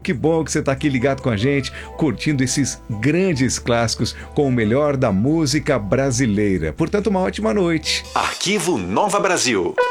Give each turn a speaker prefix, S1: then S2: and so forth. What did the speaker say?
S1: que bom que você está aqui ligado com a gente, curtindo esses grandes clássicos com o melhor da música brasileira. Portanto, uma ótima noite.
S2: Arquivo Nova Brasil.